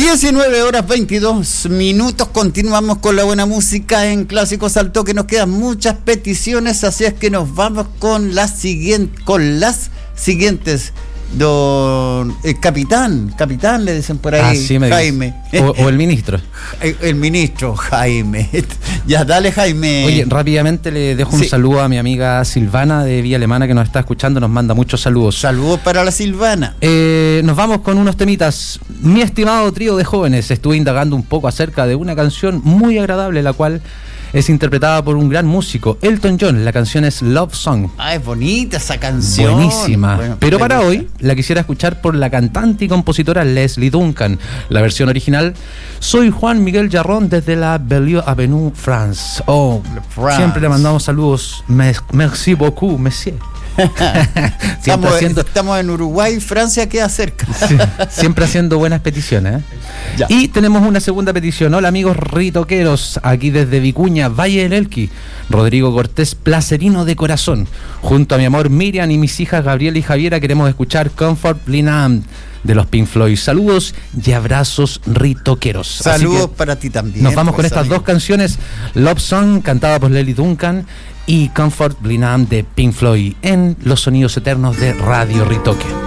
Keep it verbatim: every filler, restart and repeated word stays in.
diecinueve horas veintidós minutos, continuamos con la buena música en Clásicos al Toque. Nos quedan muchas peticiones, así es que nos vamos con las siguientes, con las siguientes. Don el capitán, capitán le dicen por ahí, ah, sí, Jaime. O, o el ministro. El, el ministro Jaime. Ya, dale, Jaime. Oye, rápidamente le dejo un sí. saludo a mi amiga Silvana de Villa Alemana, que nos está escuchando, nos manda muchos saludos. Saludos para la Silvana. Eh, nos vamos con unos temitas. Mi estimado trío de jóvenes, estuve indagando un poco acerca de una canción muy agradable, la cual es interpretada por un gran músico, Elton John. La canción es Love Song. Ah, es bonita esa canción. Buenísima. Bueno, pero para hoy la quisiera escuchar por la cantante y compositora Leslie Duncan. La versión original: soy Juan Miguel Jarrón desde la Belle Avenue, France. Oh, France. Siempre le mandamos saludos. Merci beaucoup, monsieur. estamos, haciendo, estamos en Uruguay, Francia queda cerca. Sí, siempre haciendo buenas peticiones, ¿eh? Ya. Y tenemos una segunda petición. Hola amigos ritoqueros, aquí desde Vicuña, Valle del Elqui, Rodrigo Cortés, placerino de corazón. Junto a mi amor Miriam y mis hijas Gabriela y Javiera queremos escuchar Comfort Blinam de los Pink Floyd. Saludos y abrazos ritoqueros. Saludos para ti también. Nos vamos pues, con estas amigo. dos canciones: Love Song, cantada por Leslie Duncan, y Comfort Blinam de Pink Floyd, en los sonidos eternos de Radio Ritoque.